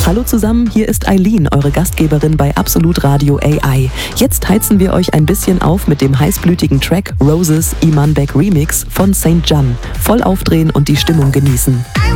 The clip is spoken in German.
Hallo zusammen, hier ist Eileen, eure Gastgeberin bei Absolut Radio AI. Jetzt heizen wir euch ein bisschen auf mit dem heißblütigen Track Roses Iman Beck Remix von St. John. Voll aufdrehen und die Stimmung genießen.